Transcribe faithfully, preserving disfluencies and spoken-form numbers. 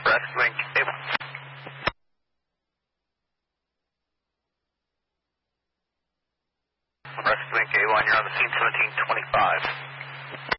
Rescuing A one. Rescuing A one, you're on the scene seventeen twenty-five.